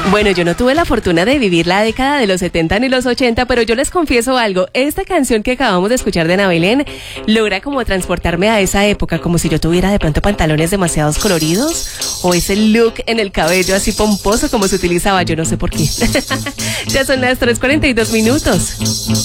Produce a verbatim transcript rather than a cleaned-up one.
Bueno, yo no tuve la fortuna de vivir la década de los setenta ni los ochenta, pero yo les confieso algo. Esta canción que acabamos de escuchar de Ana Belén logra como transportarme a esa época, como si yo tuviera de pronto pantalones demasiados coloridos o ese look en el cabello así pomposo como se utilizaba, yo no sé por qué. Ya son las tres cuarenta y dos minutos.